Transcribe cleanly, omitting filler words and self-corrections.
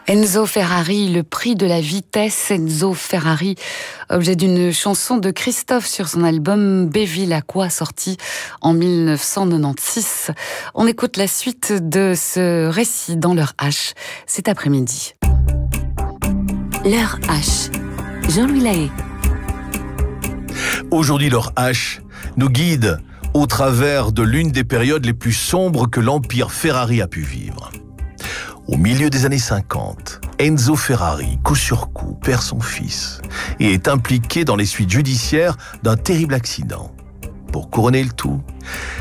Enzo Ferrari, le prix de la vitesse. Enzo Ferrari, objet d'une chanson de Christophe sur son album Bevilacqua, sorti en 1996. On écoute la suite de ce récit dans l'heure H cet après-midi. L'heure H, Jean-Louis Lahaye. Aujourd'hui, l'heure H nous guide au travers de l'une des périodes les plus sombres que l'empire Ferrari a pu vivre. Au milieu des années 50, Enzo Ferrari, coup sur coup, perd son fils et est impliqué dans les suites judiciaires d'un terrible accident. Pour couronner le tout,